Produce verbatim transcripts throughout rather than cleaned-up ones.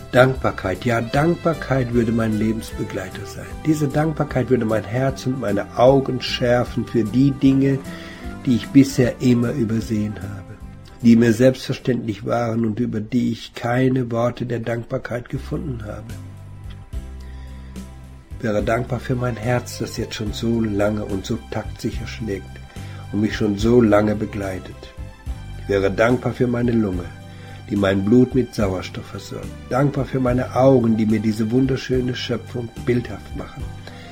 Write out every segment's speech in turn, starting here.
Dankbarkeit, ja, Dankbarkeit würde mein Lebensbegleiter sein. Diese Dankbarkeit würde mein Herz und meine Augen schärfen für die Dinge, die ich bisher immer übersehen habe, die mir selbstverständlich waren und über die ich keine Worte der Dankbarkeit gefunden habe. Ich wäre dankbar für mein Herz, das jetzt schon so lange und so taktsicher schlägt und mich schon so lange begleitet. Ich wäre dankbar für meine Lunge, die mein Blut mit Sauerstoff versorgt. Dankbar für meine Augen, die mir diese wunderschöne Schöpfung bildhaft machen.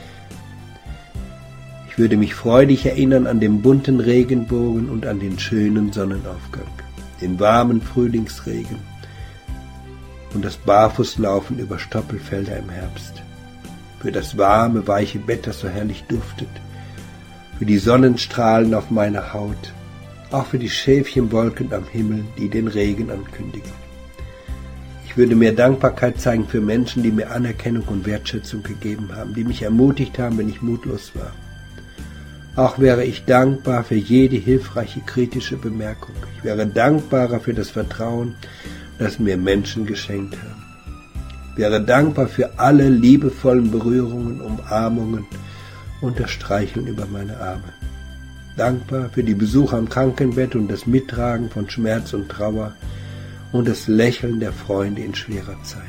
Ich würde mich freudig erinnern an den bunten Regenbogen und an den schönen Sonnenaufgang, den warmen Frühlingsregen und das Barfußlaufen über Stoppelfelder im Herbst. Für das warme, weiche Bett, das so herrlich duftet, für die Sonnenstrahlen auf meiner Haut, auch für die Schäfchenwolken am Himmel, die den Regen ankündigen. Ich würde mehr Dankbarkeit zeigen für Menschen, die mir Anerkennung und Wertschätzung gegeben haben, die mich ermutigt haben, wenn ich mutlos war. Auch wäre ich dankbar für jede hilfreiche kritische Bemerkung. Ich wäre dankbarer für das Vertrauen, das mir Menschen geschenkt haben. Ich wäre dankbar für alle liebevollen Berührungen, Umarmungen und das Streicheln über meine Arme. Dankbar für die Besuche am Krankenbett und das Mittragen von Schmerz und Trauer und das Lächeln der Freunde in schwerer Zeit.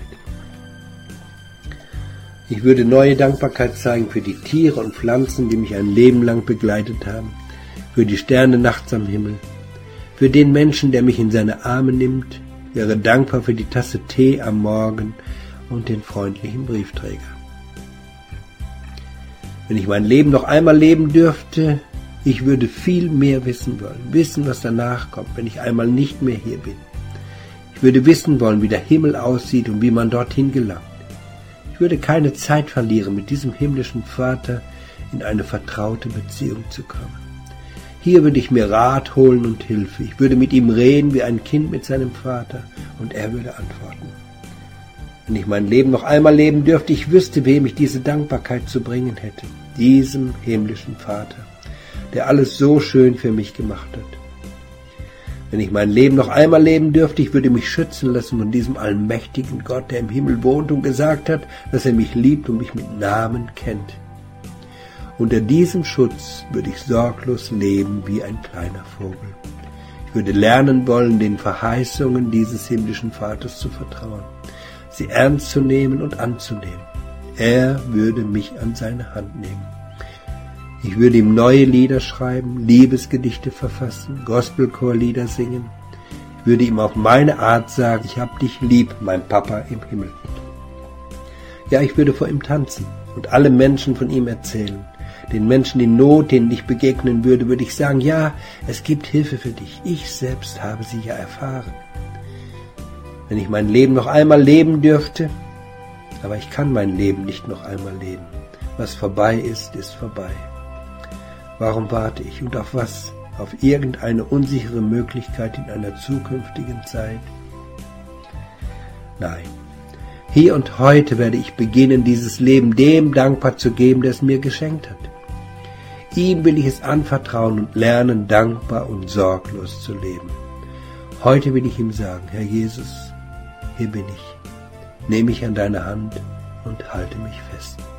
Ich würde neue Dankbarkeit zeigen für die Tiere und Pflanzen, die mich ein Leben lang begleitet haben, für die Sterne nachts am Himmel, für den Menschen, der mich in seine Arme nimmt, wäre dankbar für die Tasse Tee am Morgen und den freundlichen Briefträger. Wenn ich mein Leben noch einmal leben dürfte, ich würde viel mehr wissen wollen, wissen, was danach kommt, wenn ich einmal nicht mehr hier bin. Ich würde wissen wollen, wie der Himmel aussieht und wie man dorthin gelangt. Ich würde keine Zeit verlieren, mit diesem himmlischen Vater in eine vertraute Beziehung zu kommen. Hier würde ich mir Rat holen und Hilfe. Ich würde mit ihm reden wie ein Kind mit seinem Vater und er würde antworten. Wenn ich mein Leben noch einmal leben dürfte, ich wüsste, wem ich diese Dankbarkeit zu bringen hätte. Diesem himmlischen Vater, der alles so schön für mich gemacht hat. Wenn ich mein Leben noch einmal leben dürfte, ich würde mich schützen lassen von diesem allmächtigen Gott, der im Himmel wohnt und gesagt hat, dass er mich liebt und mich mit Namen kennt. Unter diesem Schutz würde ich sorglos leben wie ein kleiner Vogel. Ich würde lernen wollen, den Verheißungen dieses himmlischen Vaters zu vertrauen, sie ernst zu nehmen und anzunehmen. Er würde mich an seine Hand nehmen. Ich würde ihm neue Lieder schreiben, Liebesgedichte verfassen, Gospelchorlieder singen. Ich würde ihm auf meine Art sagen, ich hab dich lieb, mein Papa im Himmel. Ja, ich würde vor ihm tanzen und alle Menschen von ihm erzählen. Den Menschen in Not, denen ich begegnen würde, würde ich sagen, ja, es gibt Hilfe für dich. Ich selbst habe sie ja erfahren. Wenn ich mein Leben noch einmal leben dürfte, aber ich kann mein Leben nicht noch einmal leben. Was vorbei ist, ist vorbei. Warum warte ich und auf was? Auf irgendeine unsichere Möglichkeit in einer zukünftigen Zeit? Nein. Hier und heute werde ich beginnen, dieses Leben dem dankbar zu geben, der es mir geschenkt hat. Ihm will ich es anvertrauen und lernen, dankbar und sorglos zu leben. Heute will ich ihm sagen, Herr Jesus, hier bin ich. Nimm mich an deine Hand und halte mich fest.